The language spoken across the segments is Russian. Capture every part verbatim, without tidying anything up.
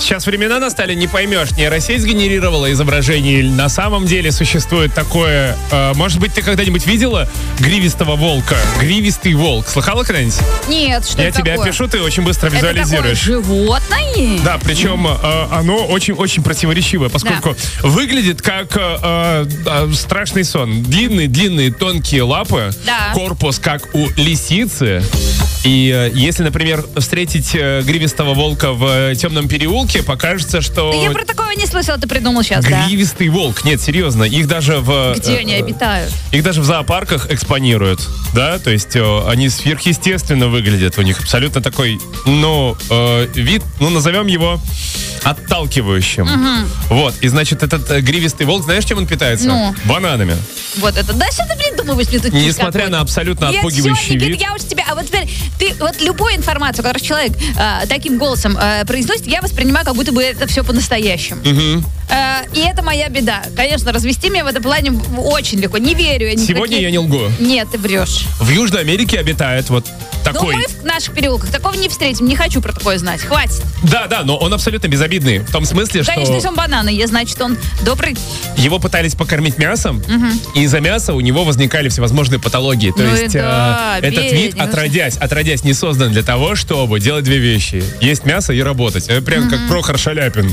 сейчас времена настали, не поймешь, нейросеть сгенерировала изображение или на самом деле существует такое... Э, может быть, ты когда-нибудь видела гривистого волка? Гривистый волк. Слыхала когда-нибудь? Нет, что Я это тебе такое? опишу, ты очень быстро Это такое визуализируешь. животное? Да, причем э, оно очень-очень противоречивое, поскольку Да. выглядит как э, э, страшный сон. Длинные-длинные тонкие лапы, Да. корпус как у лисицы. И э, если, например, встретить э, гривистого волка в э, темном переулке, покажется, что... Да я про такого не слышала, ты придумал сейчас, да? Гривистый волк. Нет, серьезно, их даже в... Где э, они э, обитают? Их даже в зоопарках экспонируют, да, то есть э, они сверхъестественно выглядят, у них абсолютно такой, ну, э, вид, ну, назовем его отталкивающим. Угу. Вот, и значит, этот э, гривистый волк, знаешь, чем он питается? Ну? Бананами. Вот это, да что ты придумываешь мне тут Несмотря какой-то? на абсолютно Нет, отпугивающий всё, Никита, вид. я уже тебя... А вот теперь, ты вот любую информацию, которую человек э, таким голосом э, произносит, я воспринимаю, как будто бы это все по-настоящему. Мгм. Э, и это моя беда. Конечно, развести меня в этом плане очень легко. Не верю я ни в Сегодня какие- я не лгу. Нет, ты врешь. В Южной Америке обитает вот Но такой... мы в наших переулках такого не встретим. Не хочу про такое знать. Хватит. Да, да, но он абсолютно безобидный. В том смысле, Конечно, что если он бананы ест, значит, он добрый. его пытались покормить мясом, и из-за мяса у него возникали всевозможные патологии. То Ну и есть да, э, этот вид, бедный. отродясь, отродясь, не создан для того, чтобы делать две вещи. Есть мясо и работать. Это прям как Прохор Шаляпин.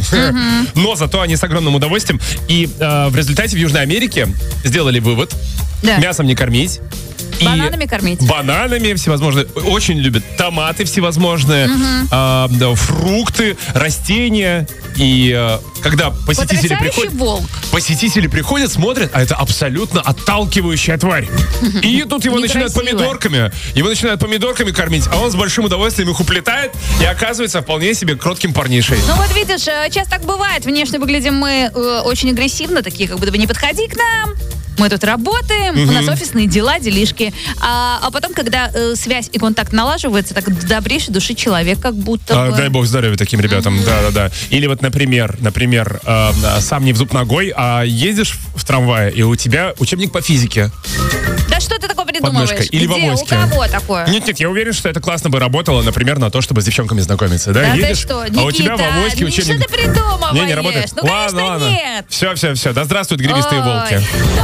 Но зато они с огромным удовольствием. И э, в результате в Южной Америке сделали вывод. Да. Мясом не кормить. И Бананами кормить. Бананами всевозможные. Очень любят томаты всевозможные, а, да, фрукты, растения. И а, когда посетители Потрясающий приходят... волк. Посетители приходят, смотрят, а это абсолютно отталкивающая тварь. И тут его начинают Некрасиво. помидорками. Его начинают помидорками кормить, а он с большим удовольствием их уплетает и оказывается вполне себе кротким парнишей. Ну вот видишь, э, часто так бывает. Внешне выглядим мы э, очень агрессивно, такие как будто бы не подходи к нам. Мы тут работаем, у нас офисные дела, делишки. А, а потом, когда э, связь и контакт налаживается, так добрейшей души человек как будто А, бы... дай бог здоровья таким ребятам, да-да-да. Или вот, например, например, э, сам не в зуб ногой, а ездишь в трамвае, и у тебя учебник по физике Да что ты такое под придумываешь? мышкой. Или в Где? У авоське. кого такое? Нет-нет, я уверен, что это классно бы работало, например, на то, чтобы с девчонками знакомиться. Да, Да ты едешь, что, а у тебя в Никита, авоське ну учебник... что ты придумываешь? Не, не работает. Ну, ладно, конечно, ладно. нет. Все, все, все. Да здравствуют гривистые Ой. волки.